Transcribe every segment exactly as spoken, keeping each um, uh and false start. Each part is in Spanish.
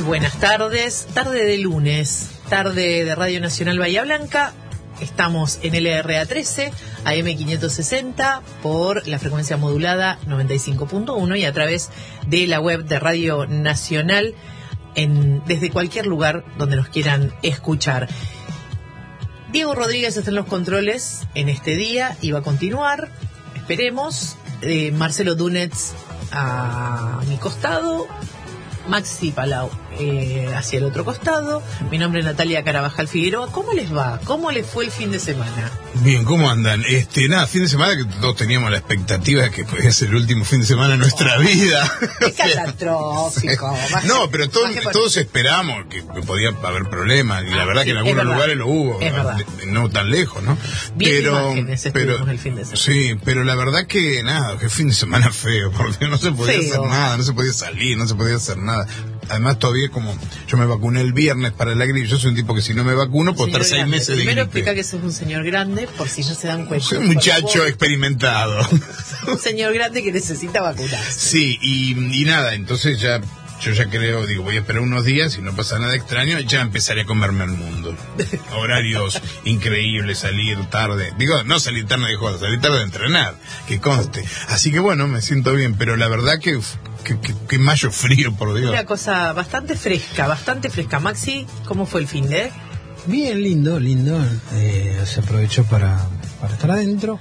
buenas tardes, tarde de lunes, tarde de Radio Nacional Bahía Blanca. Estamos en L R A trece, A M quinientos sesenta, por la frecuencia modulada noventa y cinco punto uno y a través de la web de Radio Nacional en, desde cualquier lugar donde nos quieran escuchar. Diego Rodríguez está en los controles en este día y va a continuar, esperemos. Eh, Marcelo Dunetz a mi costado, Maxi Palau eh, hacia el otro costado. Mi nombre es Natalia Carabajal Figueroa. ¿Cómo les va? ¿Cómo les fue el fin de semana? Bien, ¿cómo andan? Este, nada, fin de semana que todos teníamos la expectativa de que podía ser el último fin de semana de nuestra oh, vida. ¡Qué catastrófico! No, pero todos, todos esperamos que podía haber problemas y la ah, verdad sí, que en algunos lugares lo hubo, no tan lejos, ¿no? Bien, pero, pero el fin de semana. Sí, pero la verdad que nada, que fin de semana feo, porque no se podía feo. hacer nada, no se podía salir, no se podía hacer nada. Además todavía como yo me vacuné el viernes para la gripe, yo soy un tipo que si no me vacuno puedo estar seis meses de gripe. Primero explica que sos un señor grande, por si no se dan cuenta. Soy un muchacho experimentado. Un señor grande que necesita vacunarse. Sí, y, y nada, entonces ya yo ya creo, digo, voy a esperar unos días, si no pasa nada extraño, ya empezaré a comerme el mundo. Horarios increíbles, salir tarde. Digo, no salir tarde de joda, salir tarde de entrenar, que conste. Así que bueno, me siento bien, pero la verdad que... Qué, qué, qué mayo frío, por Dios. Una cosa bastante fresca, bastante fresca. Maxi, ¿cómo fue el fin de? Bien, lindo, lindo. Eh, se aprovechó para, para estar adentro.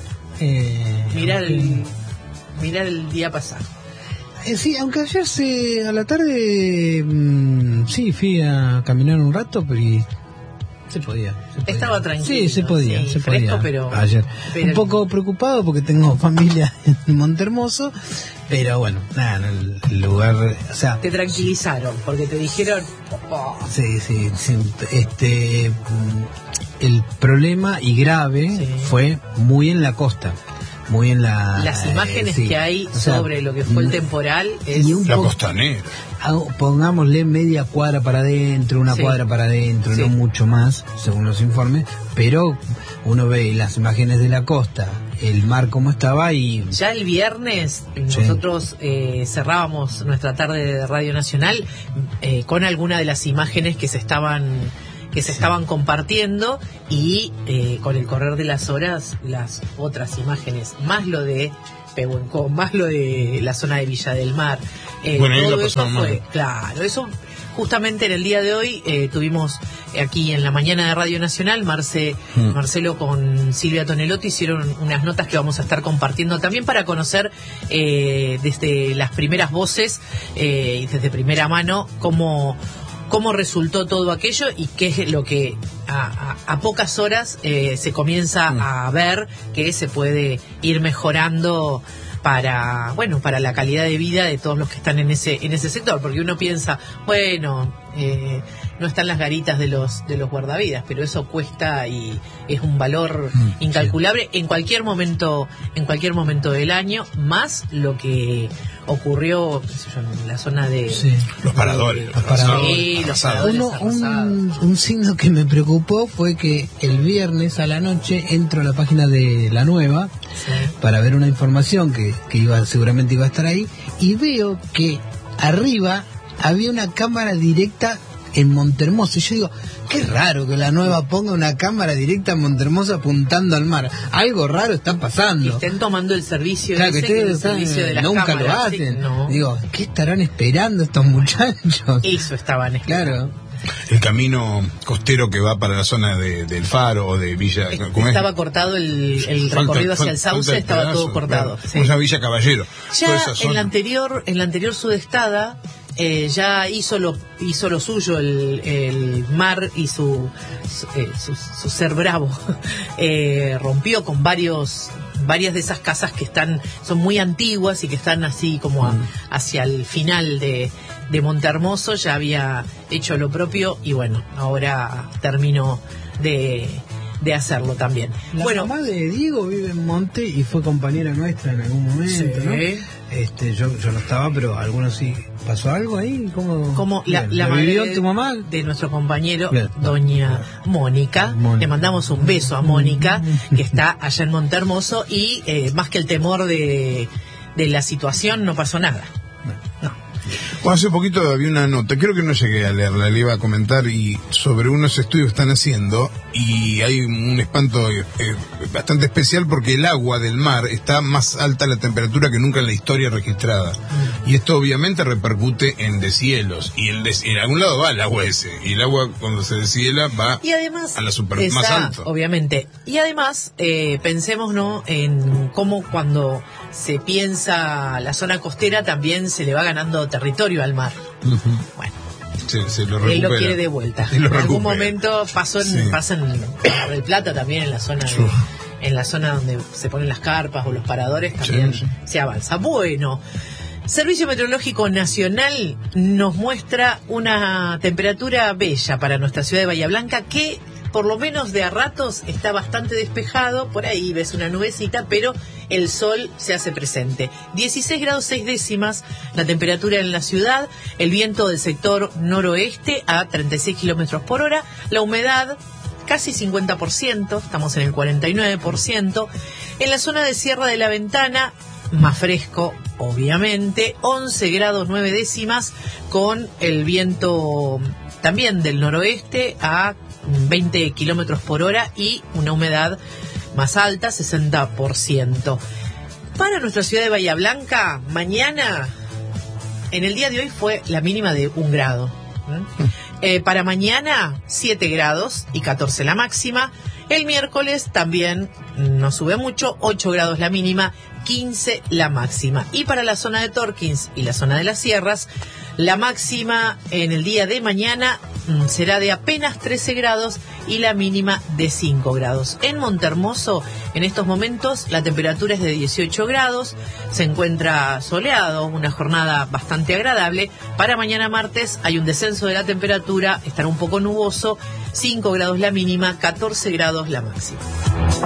Eh, Mirá el, mirá el día pasado. Eh, sí, aunque ayer se, a la tarde, mmm, sí, fui a caminar un rato, pero y se podía, se podía. Estaba tranquilo. Sí, se podía, sí, se fresco, podía. Pero, ayer. pero... Un poco preocupado porque tengo familia en Montermoso, pero bueno, nada, el, el lugar, o sea... Te tranquilizaron, porque te dijeron... Oh. Sí, sí, sí, este... El problema, y grave, sí. fue muy en la costa. Muy en la... Las imágenes eh, sí. que hay o sea, sobre lo que fue el temporal es... Y un la poco, costanera. Pongámosle media cuadra para adentro, una sí. cuadra para adentro, sí. no mucho más, según los informes, pero uno ve las imágenes de la costa, el mar como estaba y... Ya el viernes sí. nosotros eh, cerrábamos nuestra tarde de Radio Nacional eh, con alguna de las imágenes que se estaban... que se sí. estaban compartiendo y eh, con el correr de las horas las otras imágenes, más lo de Pehuenco, más lo de la zona de Villa del Mar, eh, bueno, todo ahí eso fue, mal. claro, eso justamente en el día de hoy eh, tuvimos aquí en la mañana de Radio Nacional, Marce, mm. Marcelo con Silvia Tonelotti hicieron unas notas que vamos a estar compartiendo también para conocer eh, desde las primeras voces eh, y desde primera mano cómo cómo resultó todo aquello y qué es lo que a, a, a pocas horas eh, se comienza mm. a ver que se puede ir mejorando para, bueno, para la calidad de vida de todos los que están en ese en ese sector, porque uno piensa, bueno, eh, no están las garitas de los de los guardavidas, pero eso cuesta y es un valor mm, incalculable sí. en cualquier momento en cualquier momento del año, más lo que ocurrió qué sé yo, en la zona de sí. los paradores, de, los paradores, sí, los paradores Uno, un, un signo que me preocupó fue que el viernes a la noche entro a la página de La Nueva sí. para ver una información que, que iba seguramente iba a estar ahí y veo que arriba había una cámara directa en Montermoso y yo digo, qué raro que La Nueva ponga una cámara directa en Montermoso apuntando al mar, algo raro está pasando. Y estén tomando el servicio, claro, ese, que ustedes el están, servicio de las nunca cámaras, lo hacen sí, no. Digo, ¿qué estarán esperando estos muchachos? Eso estaban esperando. Claro. El camino costero que va para la zona de, del Faro o de Villa... ¿cómo estaba es? cortado el, el falta, recorrido hacia falta, el Sauce, estaba pedazo, todo cortado. Claro. Sí. Esa Villa Caballero. Ya en la anterior en la anterior sudestada eh, ya hizo lo hizo lo suyo el, el mar y su su, eh, su, su ser bravo. eh, rompió con varios varias de esas casas que están son muy antiguas y que están así como a, hacia el final de de Montermoso, ya había hecho lo propio y bueno, ahora terminó de, de hacerlo también. La bueno, mamá de Diego vive en Monte y fue compañera nuestra en algún momento, sí. ¿no? Este, yo, yo no estaba, pero algunos sí. ¿Pasó algo ahí? ¿Cómo, como la, la, ¿La madre vivió de, tu mamá? de nuestro compañero, Bien. doña Mónica. Mónica. Le mandamos un beso a Mónica, que está allá en Montermoso y eh, más que el temor de, de la situación, no pasó nada. No. Bueno, hace poquito había una nota, creo que no llegué a leerla, le iba a comentar, y sobre unos estudios que están haciendo, y hay un espanto eh, bastante especial porque el agua del mar está más alta la temperatura que nunca en la historia registrada. Mm. Y esto obviamente repercute en deshielos, y el des en algún lado va el agua ese, y el agua cuando se deshiela va y además, a la superficie más alto. Obviamente. Y además, eh, pensemos, ¿no?, en cómo cuando se piensa la zona costera también se le va ganando territorio al mar. Uh-huh. Bueno, se, se lo él lo quiere de vuelta. En recupera. Algún momento pasó en, sí. pasa en Mar del Plata también, en la zona de, en la zona donde se ponen las carpas o los paradores también sí, sí. se avanza. Bueno, Servicio Meteorológico Nacional nos muestra una temperatura bella para nuestra ciudad de Bahía Blanca, que por lo menos de a ratos está bastante despejado. Por ahí ves una nubecita, pero el sol se hace presente. dieciséis grados seis décimas la temperatura en la ciudad, el viento del sector noroeste a treinta y seis kilómetros por hora, la humedad casi cincuenta por ciento, estamos en el cuarenta y nueve por ciento. En la zona de Sierra de la Ventana, más fresco, obviamente, once grados nueve décimas, con el viento también del noroeste a veinte kilómetros por hora y una humedad más alta, sesenta por ciento. Para nuestra ciudad de Bahía Blanca, mañana, en el día de hoy fue la mínima de un grado. ¿Mm? Eh, para mañana, siete grados y catorce la máxima. El miércoles también no sube mucho, ocho grados la mínima, quince la máxima. Y para la zona de Torkins y la zona de las sierras, la máxima en el día de mañana mmm, será de apenas trece grados y la mínima de cinco grados. En Montehermoso, en estos momentos, la temperatura es de dieciocho grados, se encuentra soleado, una jornada bastante agradable. Para mañana martes hay un descenso de la temperatura, estará un poco nuboso, cinco grados la mínima, catorce grados la máxima.